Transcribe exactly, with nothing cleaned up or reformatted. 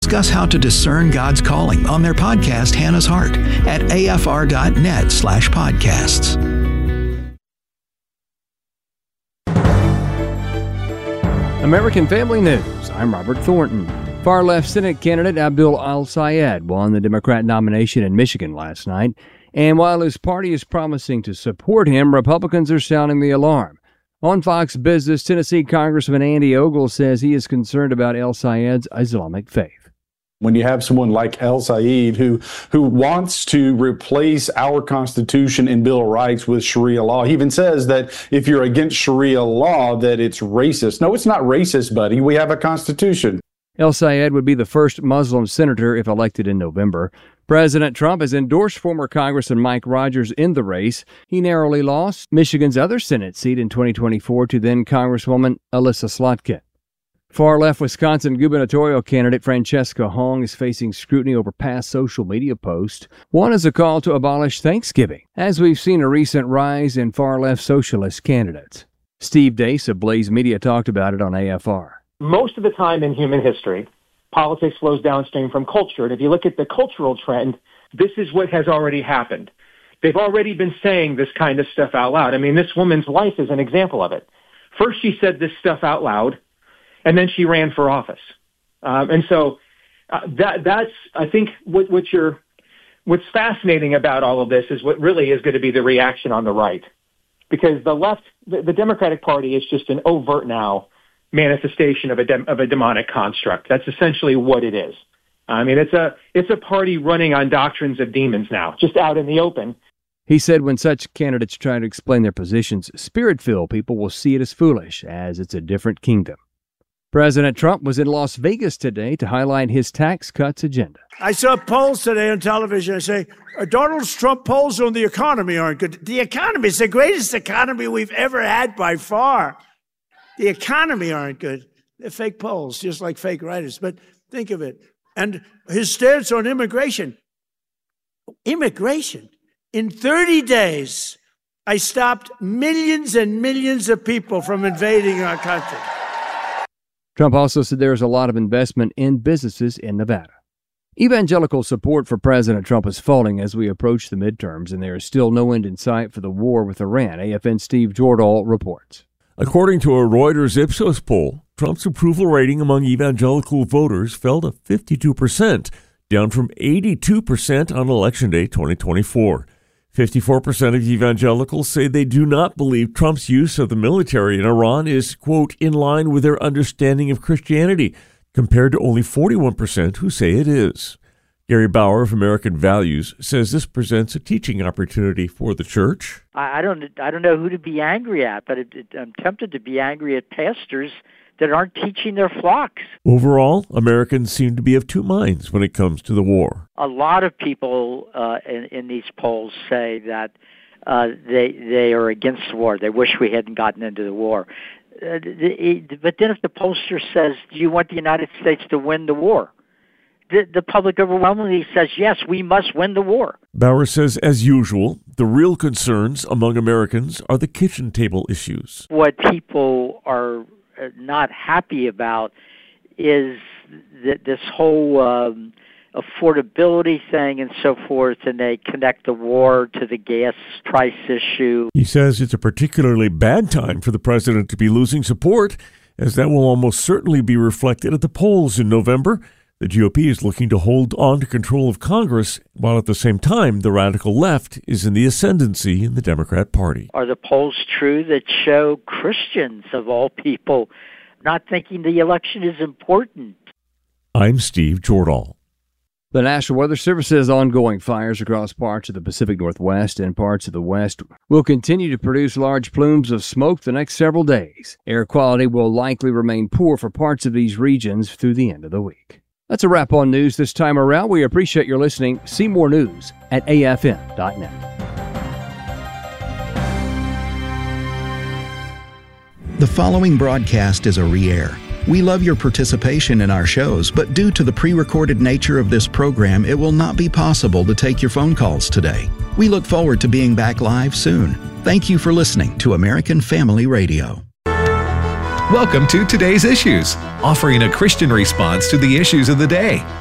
discuss how to discern God's calling on their podcast, Hannah's Heart, at afr.net slash podcasts. American Family News. I'm Robert Thornton. Far-left Senate candidate Abdul Al-Sayed won the Democrat nomination in Michigan last night. And while his party is promising to support him, Republicans are sounding the alarm. On Fox Business, Tennessee Congressman Andy Ogle says he is concerned about Al-Sayed's Islamic faith. When you have someone like Al-Sayed who who wants to replace our Constitution and Bill of Rights with Sharia law, he even says that if you're against Sharia law, that it's racist. No, it's not racist, buddy. We have a Constitution. Al-Sayed would be the first Muslim senator if elected in November. President Trump has endorsed former Congressman Mike Rogers in the race. He narrowly lost Michigan's other Senate seat in twenty twenty-four to then Congresswoman Elissa Slotkin. Far-left Wisconsin gubernatorial candidate Francesca Hong is facing scrutiny over past social media posts. One is a call to abolish Thanksgiving, as we've seen a recent rise in far-left socialist candidates. Steve Deace of Blaze Media talked about it on A F R. Most of the time in human history, politics flows downstream from culture. And if you look at the cultural trend, this is what has already happened. They've already been saying this kind of stuff out loud. I mean, this woman's life is an example of it. First, she said this stuff out loud, and then she ran for office. Um, and so uh, that that's, I think, what, what you're, what's fascinating about all of this is what really is going to be the reaction on the right. Because the left, the, the Democratic Party is just an overt now manifestation of a de- of a demonic construct. That's essentially what it is. I mean, it's a it's a party running on doctrines of demons now, just out in the open. He said when such candidates try to explain their positions, Spirit-filled people will see it as foolish, as it's a different kingdom. President Trump was in Las Vegas today to highlight his tax cuts agenda. I saw polls today on television. I say, Donald Trump polls on the economy aren't good. The economy is the greatest economy we've ever had by far. The economy aren't good. They're fake polls, just like fake writers. But think of it. And his stance on immigration. Immigration. In thirty days, I stopped millions and millions of people from invading our country. Trump also said there is a lot of investment in businesses in Nevada. Evangelical support for President Trump is falling as we approach the midterms, and there is still no end in sight for the war with Iran. A F N's Steve Jordahl reports. According to a Reuters Ipsos poll, Trump's approval rating among evangelical voters fell to fifty-two percent, down from eighty-two percent on Election Day twenty twenty-four. fifty-four percent of evangelicals say they do not believe Trump's use of the military in Iran is, quote, in line with their understanding of Christianity, compared to only forty-one percent who say it is. Gary Bauer of American Values says this presents a teaching opportunity for the church. I don't I don't know who to be angry at, but it, it, I'm tempted to be angry at pastors that aren't teaching their flocks. Overall, Americans seem to be of two minds when it comes to the war. A lot of people uh, in, in these polls say that uh, they they are against the war. They wish we hadn't gotten into the war. Uh, the, but then if the pollster says, do you want the United States to win the war? The, the public overwhelmingly says, yes, we must win the war. Bauer says, as usual, the real concerns among Americans are the kitchen table issues. What people are not happy about is th- this whole um, affordability thing and so forth, and they connect the war to the gas price issue. He says it's a particularly bad time for the president to be losing support, as that will almost certainly be reflected at the polls in November. The G O P is looking to hold on to control of Congress, while at the same time the radical left is in the ascendancy in the Democrat Party. Are the polls true that show Christians, of all people, not thinking the election is important? I'm Steve Jordahl. The National Weather Service says ongoing fires across parts of the Pacific Northwest and parts of the West will continue to produce large plumes of smoke the next several days. Air quality will likely remain poor for parts of these regions through the end of the week. That's a wrap on news this time around. We appreciate your listening. See more news at A F N dot net. The following broadcast is a re-air. We love your participation in our shows, but due to the pre-recorded nature of this program, it will not be possible to take your phone calls today. We look forward to being back live soon. Thank you for listening to American Family Radio. Welcome to Today's Issues, offering a Christian response to the issues of the day.